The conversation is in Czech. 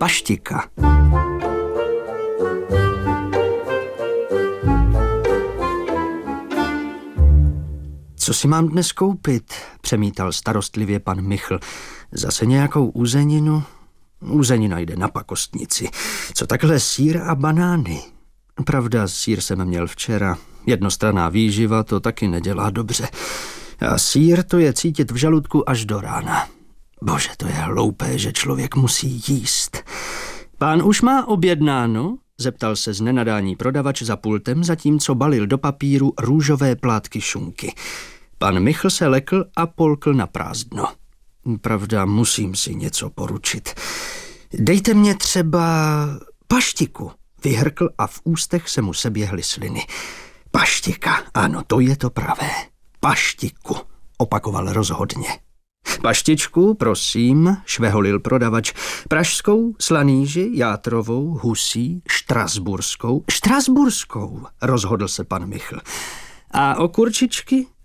Paštika. Co si mám dnes koupit? Přemítal starostlivě pan Michl. Zase nějakou uzeninu? Uzenina jde na pakostnici. Co takhle sýr a banány? Pravda, sýr jsem měl včera. Jednostranná výživa to taky nedělá dobře. A sýr to je cítit v žaludku až do rána. Bože, to je hloupé, že člověk musí jíst. Pán už má objednáno? Zeptal se z nenadání prodavač za pultem, zatímco balil do papíru růžové plátky šunky. Pan Michl se lekl a polkl na prázdno. Pravda, musím si něco poručit. Dejte mě třeba paštiku, vyhrkl a v ústech se mu seběhly sliny. Paštika, ano, to je to pravé. Paštiku, opakoval rozhodně. Paštičku, prosím, šveholil prodavač. Pražskou, slanýži, játrovou, husí, štrasburskou. Štrasburskou, rozhodl se pan Michl. A o kurčičky?